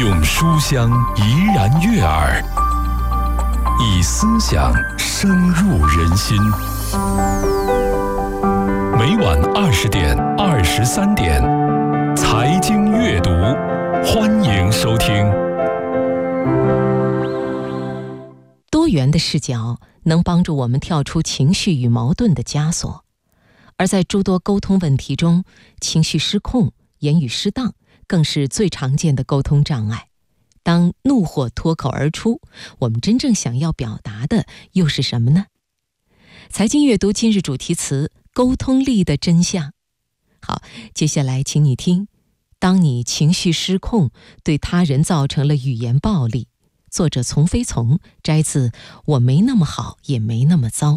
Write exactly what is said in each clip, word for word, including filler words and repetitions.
用书香怡然悦耳，以思想深入人心。每晚二十点、二十三点，财经阅读，欢迎收听。 多元的视角能帮助我们跳出情绪与矛盾的枷锁，而在诸多沟通问题中，情绪失控、言语失当更是最常见的沟通障碍。当怒火脱口而出，我们真正想要表达的又是什么呢？财经阅读今日主题词：沟通力的真相。好，接下来请你听：当你情绪失控，对他人造成了语言暴力。作者从非从，摘自《我没那么好，也没那么糟》。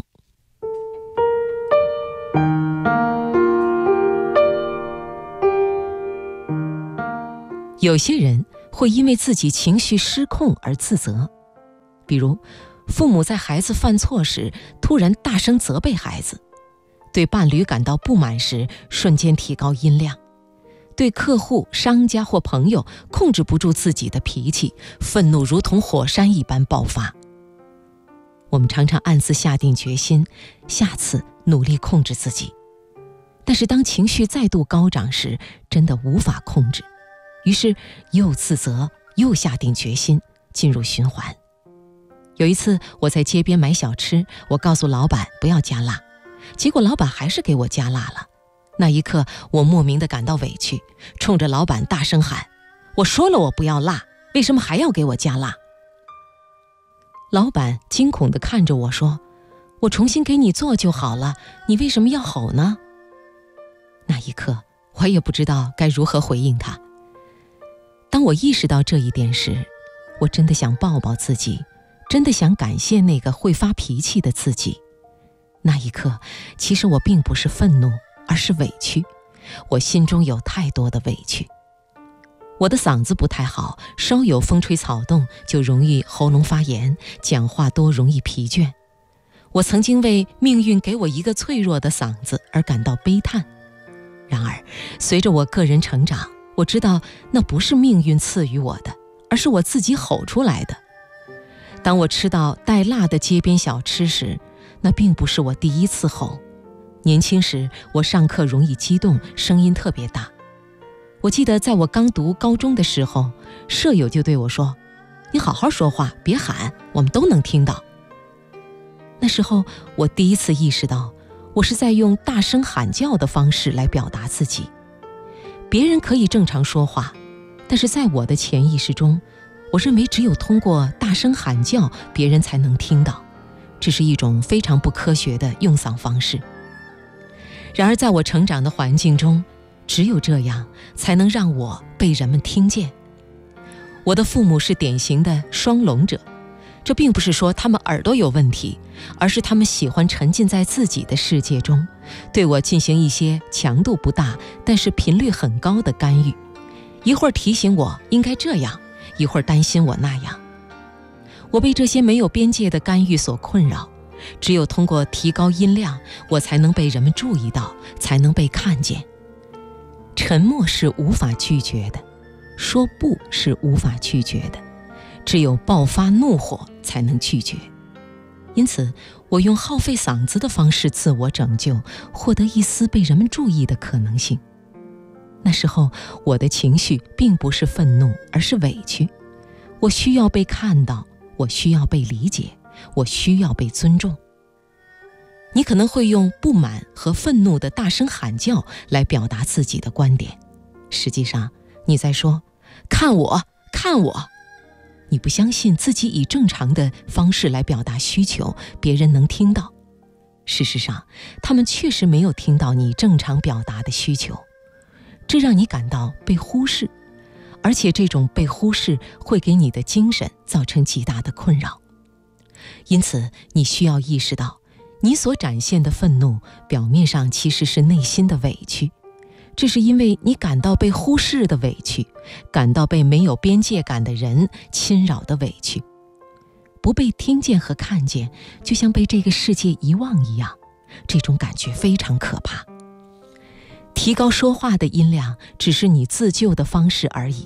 有些人会因为自己情绪失控而自责，比如父母在孩子犯错时突然大声责备孩子，对伴侣感到不满时瞬间提高音量，对客户、商家或朋友控制不住自己的脾气，愤怒如同火山一般爆发。我们常常暗自下定决心，下次努力控制自己，但是当情绪再度高涨时，真的无法控制，于是又自责，又下定决心，进入循环。有一次我在街边买小吃，我告诉老板不要加辣，结果老板还是给我加辣了。那一刻我莫名地感到委屈，冲着老板大声喊：我说了我不要辣，为什么还要给我加辣？老板惊恐地看着我说：我重新给你做就好了，你为什么要吼呢？那一刻我也不知道该如何回应他。当我意识到这一点时，我真的想抱抱自己，真的想感谢那个会发脾气的自己。那一刻其实我并不是愤怒，而是委屈，我心中有太多的委屈。我的嗓子不太好，稍有风吹草动就容易喉咙发炎，讲话多容易疲倦。我曾经为命运给我一个脆弱的嗓子而感到悲叹。然而随着我个人成长，我知道那不是命运赐予我的，而是我自己吼出来的。当我吃到带辣的街边小吃时，那并不是我第一次吼。年轻时我上课容易激动，声音特别大。我记得在我刚读高中的时候，舍友就对我说：你好好说话，别喊，我们都能听到。那时候我第一次意识到，我是在用大声喊叫的方式来表达自己。别人可以正常说话，但是在我的潜意识中，我认为只有通过大声喊叫，别人才能听到。这是一种非常不科学的用嗓方式。然而在我成长的环境中，只有这样才能让我被人们听见。我的父母是典型的双聋者，这并不是说他们耳朵有问题，而是他们喜欢沉浸在自己的世界中，对我进行一些强度不大但是频率很高的干预，一会儿提醒我应该这样，一会儿担心我那样。我被这些没有边界的干预所困扰，只有通过提高音量，我才能被人们注意到，才能被看见。沉默是无法拒绝的，说不是无法拒绝的，只有爆发怒火才能拒绝。因此我用耗费嗓子的方式自我拯救，获得一丝被人们注意的可能性。那时候我的情绪并不是愤怒，而是委屈。我需要被看到，我需要被理解，我需要被尊重。你可能会用不满和愤怒的大声喊叫来表达自己的观点，实际上你在说看我看我。你不相信自己以正常的方式来表达需求，别人能听到。事实上他们确实没有听到你正常表达的需求，这让你感到被忽视，而且这种被忽视会给你的精神造成极大的困扰。因此你需要意识到，你所展现的愤怒表面上其实是内心的委屈，这是因为你感到被忽视的委屈，感到被没有边界感的人侵扰的委屈。不被听见和看见，就像被这个世界遗忘一样，这种感觉非常可怕。提高说话的音量只是你自救的方式而已，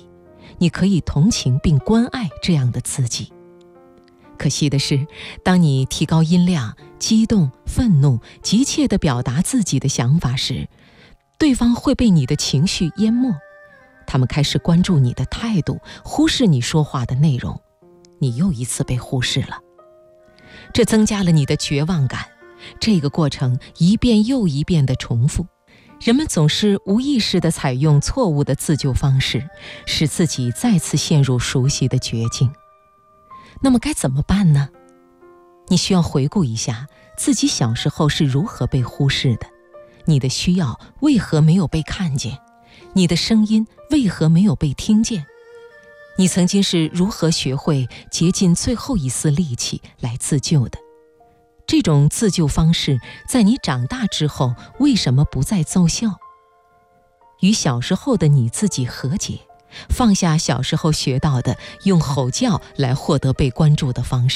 你可以同情并关爱这样的自己。可惜的是，当你提高音量，激动、愤怒、急切地表达自己的想法时，对方会被你的情绪淹没，他们开始关注你的态度，忽视你说话的内容，你又一次被忽视了。这增加了你的绝望感，这个过程一遍又一遍地重复，人们总是无意识地采用错误的自救方式，使自己再次陷入熟悉的绝境。那么该怎么办呢？你需要回顾一下自己小时候是如何被忽视的，你的需要为何没有被看见，你的声音为何没有被听见，你曾经是如何学会竭尽最后一丝力气来自救的。这种自救方式在你长大之后为什么不再奏效？与小时候的你自己和解，放下小时候学到的用吼叫来获得被关注的方式。